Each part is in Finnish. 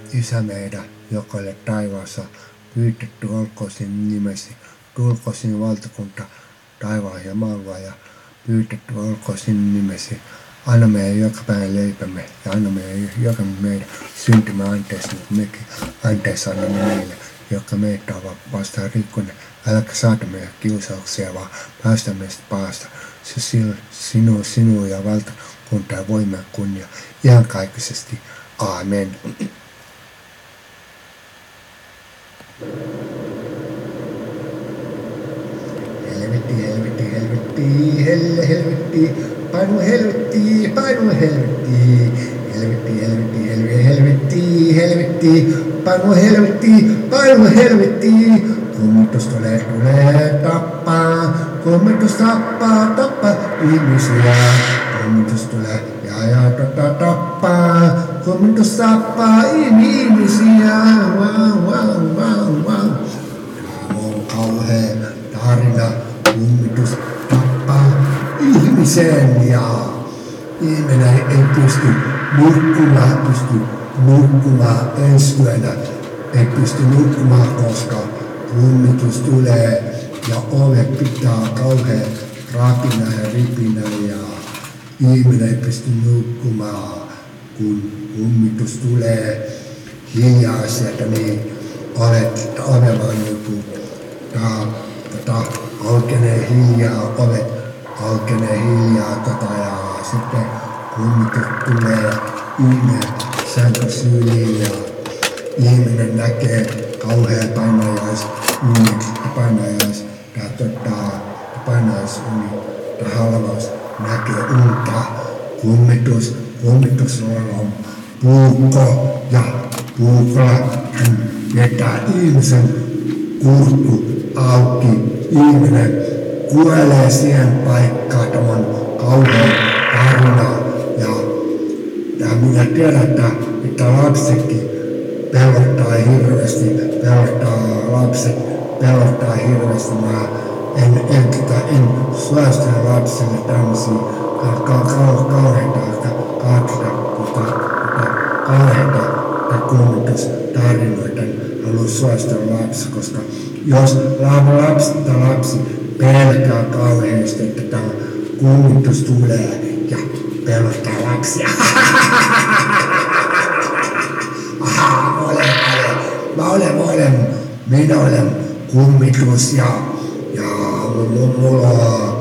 Isä meidän, joka olet taivaassa, pyytetty olkoon sinun nimesi, tulkoon sinun valtakunta taivaan ja maalla ja pyytetty olkoon sinun nimesi. Anna meidän jokapäivän leipämme ja anna meidän syntimme anteeksi, niin kuin mekin anteeksi annamme niille, jotka meitä ovat vastaan rikkoneet. Äläkä saata meidän kiusauksia, vaan päästä meistä pahasta. Se sinua ja valtakunta ja voima ja kunnia iankaikkisesti. Aamen. Helvetti, helvetti, helvetti, helvetti, painu helvetti, painu helvetti. Helvetti, helvetti, helvetti, helvetti, painu helvetti, painu helvetti. Kummitus tulee tappaa, kummitus tappaa ihmisiä. Kummitus tulee ja tappaa, kummitus tappaa ihmisiä. Wow. On kauhea tarina, kummitus tappaa ihmisen ja ihminen ei pysty nukkumaan ensi yönä. Ei pysty nukkumaan, koska kummitus tulee ja ovet pitää kauhean rapina ja ripinä ja ihminen ei pysty nukkumaan, kun kummitus tulee hiljaa sieltä, niin ovet vaan joku aukenee hiljaa, ovet aukenee hiljaa ja sitten kummitus tulee ihminen sänkä syliin ja ihminen näkee kauhean painajaisuni tai halvaus näkee unta. Kummitus on puukko ja puukolla hän vetää ihmisen kurkku auki. Ihminen kuolee siihen paikkaan, tämä on kauhean tarina. Ja minä tiedän, että lapsetkin pelottaa hirveästi. Mä en suostele lapsille tämmöisiä kauheita kummitustarinoita. Haluan suostella lapsi, koska jos lapsi pelkää kauheasti, että tämä kummitus tulee ja pelottaa lapsia. Minä olen kummitus ja mulla on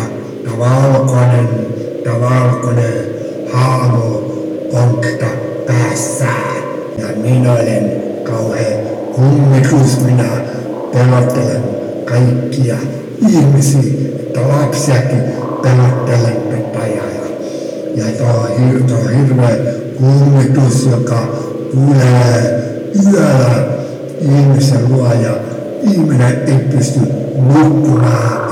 tää valkoinen haamo on päässään. Ja minä olen kauhean kummitus, minä pelottelen kaikkia ihmisiä, että lapsiakin pelottelen ja tää on hirveä kummitus, joka tulee yöllä ihmisen luo ja ihminen ei pysty nukkumaan.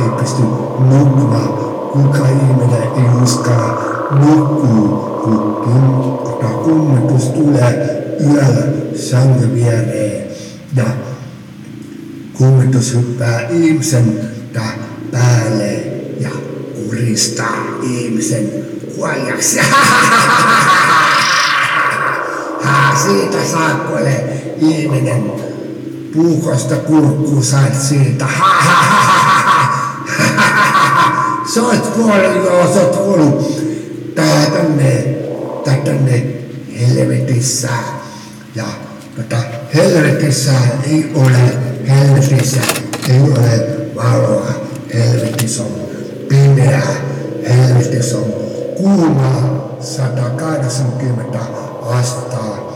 Kuka ihminen ei uskalla nukkua, kun kummitus tulee yöllä sängyn viereen ja kummitus hyppää ihmisen päälle ja kuristaa ihmisen kuoliaksi. Siitä saa kuolee ihminen puukosta kurkkuu saat siitä. Sä oot kuollut tää tänne helvetissä. Ja helvetissä ei ole valoa. Helvetissä on pimeä. Helvetissä on kuuma 180 astetta.